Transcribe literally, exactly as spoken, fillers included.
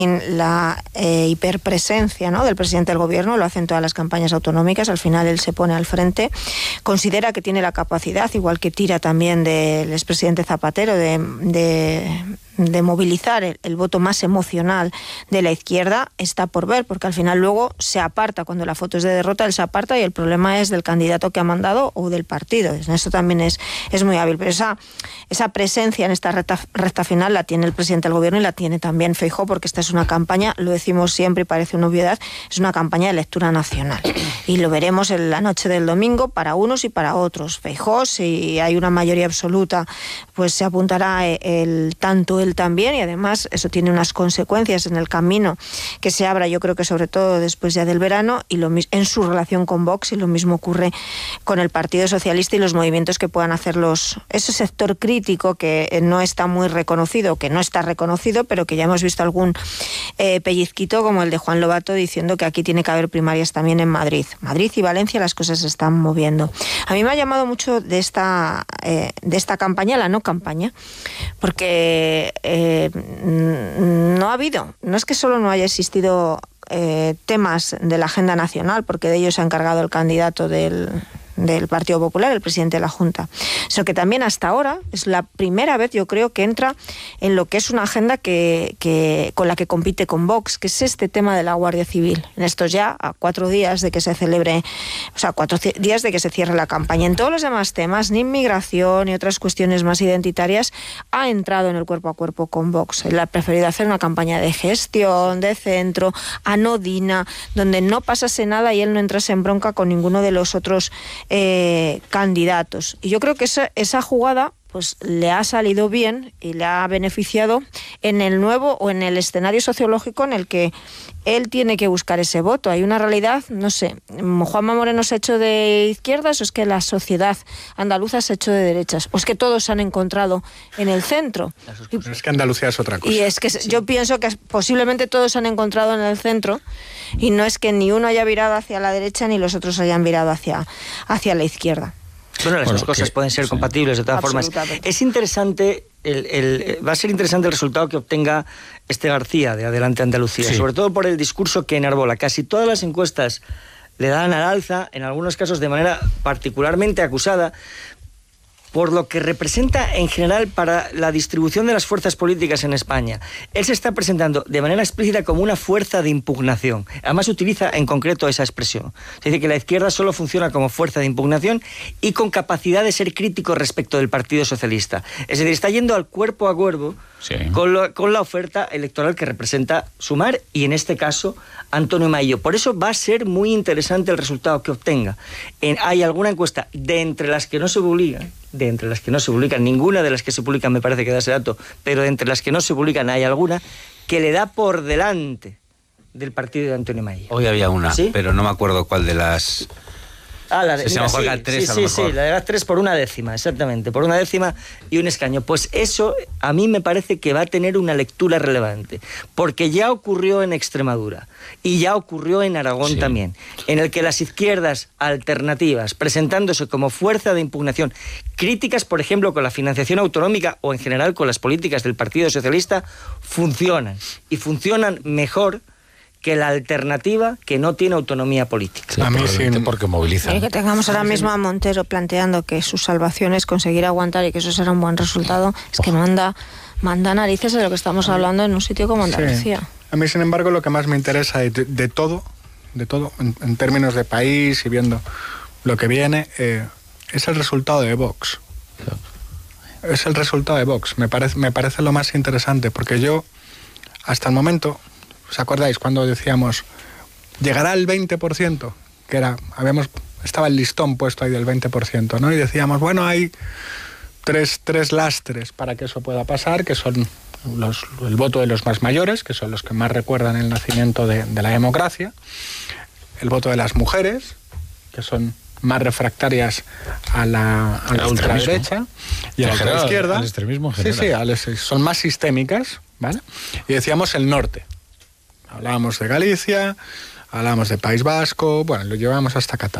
la eh, hiperpresencia, ¿no?, del presidente del gobierno, lo hacen todas las campañas autonómicas, al final él se pone al frente, considera que tiene la capacidad, igual que tira también del expresidente Zapatero, de, de, de movilizar el, el voto más emocional de la izquierda. Está por ver, porque al final luego se aparta, cuando la foto es de derrota, él se aparta y el problema es del candidato que ha mandado o del partido. Eso también es, es muy hábil, pero esa, esa presencia en esta recta, recta final la tiene el presidente del gobierno y la tiene también Feijóo, porque esta es una campaña, lo decimos siempre y parece una obviedad, es una campaña de lectura nacional. Y lo veremos en la noche del domingo para unos y para otros. Feijóo, si hay una mayoría absoluta, pues se apuntará el tanto él también, y además eso tiene unas consecuencias en el camino que se abra, yo creo que sobre todo después ya del verano, y lo en su relación con Vox, y lo mismo ocurre con el Partido Socialista y los movimientos que puedan hacer los ese sector crítico que no está muy reconocido, que no está reconocido, pero que ya hemos visto algún Eh, pellizquito como el de Juan Lobato diciendo que aquí tiene que haber primarias también en Madrid. Madrid y Valencia las cosas se están moviendo. A mí me ha llamado mucho de esta, eh, de esta campaña, la no campaña, porque eh, no ha habido, no es que solo no haya existido eh, temas de la agenda nacional, porque de ello se ha encargado el candidato del... del Partido Popular, el presidente de la Junta, sino que también hasta ahora es la primera vez, yo creo, que entra en lo que es una agenda que, que con la que compite con Vox, que es este tema de la Guardia Civil. En estos ya a cuatro días de que se celebre, o sea, cuatro días de que se cierre la campaña. En todos los demás temas, ni inmigración ni otras cuestiones más identitarias, ha entrado en el cuerpo a cuerpo con Vox. Él ha preferido hacer una campaña de gestión, de centro, anodina, donde no pasase nada y él no entrase en bronca con ninguno de los otros Eh, candidatos. Y yo creo que esa, esa jugada pues le ha salido bien y le ha beneficiado en el nuevo o en el escenario sociológico en el que él tiene que buscar ese voto. Hay una realidad, no sé, Juanma Moreno se ha hecho de izquierdas, o es que la sociedad andaluza se ha hecho de derechas, o es que todos se han encontrado en el centro. Pero es que Andalucía es otra cosa. Y es que sí. Yo pienso que posiblemente todos se han encontrado en el centro, y no es que ni uno haya virado hacia la derecha ni los otros hayan virado hacia, hacia la izquierda. Bueno, las bueno, dos cosas que, pueden ser sí. compatibles de todas formas. Es interesante, el, el, va a ser interesante el resultado que obtenga este García de Adelante Andalucía, sí. sobre todo por el discurso que enarbola. Casi todas las encuestas le dan al alza, en algunos casos de manera particularmente acusada, por lo que representa en general para la distribución de las fuerzas políticas en España. Él se está presentando de manera explícita como una fuerza de impugnación. Además utiliza en concreto esa expresión. Se dice que la izquierda solo funciona como fuerza de impugnación y con capacidad de ser crítico respecto del Partido Socialista. Es decir, está yendo al cuerpo a cuerpo sí. con, lo, con la oferta electoral que representa Sumar y en este caso Antonio Maillo. Por eso va a ser muy interesante el resultado que obtenga. En, hay alguna encuesta de entre las que no se publican, de entre las que no se publican, ninguna de las que se publican me parece que da ese dato, pero de entre las que no se publican hay alguna que le da por delante del partido de Antonio Maillo. Hoy había una, ¿sí? pero no me acuerdo cuál de las... Ah, la de, se mira, llama sí, Jorge tres, sí, a sí, lo mejor. sí, la de las tres por una décima, exactamente, por una décima y un escaño. Pues eso a mí me parece que va a tener una lectura relevante, porque ya ocurrió en Extremadura y ya ocurrió en Aragón sí. también, en el que las izquierdas alternativas, presentándose como fuerza de impugnación, críticas, por ejemplo, con la financiación autonómica o en general con las políticas del Partido Socialista, funcionan, y funcionan mejor que la alternativa que no tiene autonomía política. Sí, a mí sí, porque moviliza. Y que tengamos ahora mismo a Montero planteando que su salvación es conseguir aguantar y que eso será un buen resultado, es que manda, manda narices de lo que estamos hablando en un sitio como Andalucía. Sí. A mí, sin embargo, lo que más me interesa de, de todo, de todo, en, en términos de país y viendo lo que viene, eh, es el resultado de Vox. Es el resultado de Vox. Me parece, me parece lo más interesante, porque yo, hasta el momento... ¿Os acordáis cuando decíamos llegará el veinte por ciento? Que era, habíamos, estaba el listón puesto ahí del veinte por ciento, ¿no? Y decíamos, bueno, hay tres, tres lastres para que eso pueda pasar, que son los, el voto de los más mayores, que son los que más recuerdan el nacimiento de, de la democracia, el voto de las mujeres, que son más refractarias a la, a la ultraderecha, y a la ultraizquierda. Al extremismo en general. Sí, sí, al, son más sistémicas, ¿vale? Y decíamos el norte. Hablábamos de Galicia, hablábamos de País Vasco, bueno, lo llevamos hasta Cataluña.